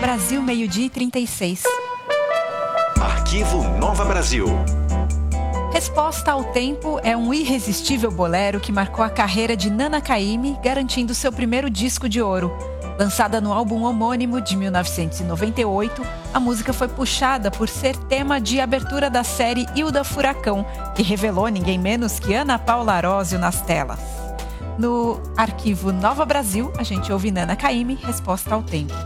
Brasil, 12h36. Arquivo Nova Brasil. Resposta ao Tempo é um irresistível bolero que marcou a carreira de Nana Caymmi, garantindo seu primeiro disco de ouro. Lançada no álbum homônimo de 1998, a música foi puxada por ser tema de abertura da série Hilda Furacão, que revelou ninguém menos que Ana Paula Arósio nas telas. No Arquivo Nova Brasil, a gente ouve Nana Caymmi, Resposta ao Tempo.